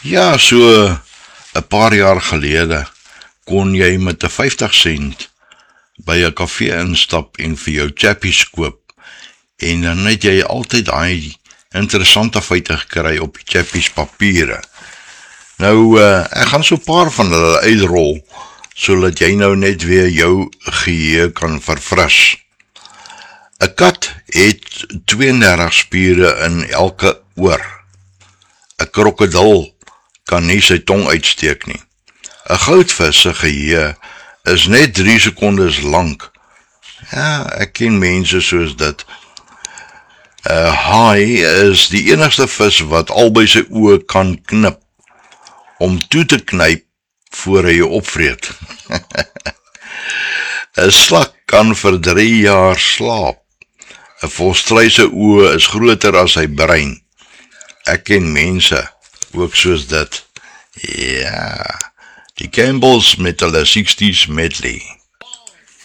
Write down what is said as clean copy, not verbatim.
Ja, so 'n paar jaar gelede kon jy met 'n 50 sent by 'n kafee instap en vir jou chappies koop. En dan het jy altyd daai interessante feite gekry op die chappies papiere. Nou, ek gaan so 'n paar van hulle uitrol, sodat jy nou net weer jou geheue kan verfris. 'n Kat het 32 spiere in elke oor. 'n Krokodil kan nie sy tong uitsteek nie. 'n Goudvis se geheue is net 3 sekondes lank. Ja, ek ken mense soos dit. 'n Haai is die enigste vis wat albei sy oë kan knip, om toe te knyp voor hy jou opvreet. 'n Slak kan vir 3 jaar slaap. 'n Volstruis se oë is groter as sy brein. Ek ken mense ook soos dit. Ja, die Campbells met hulle 60s medley.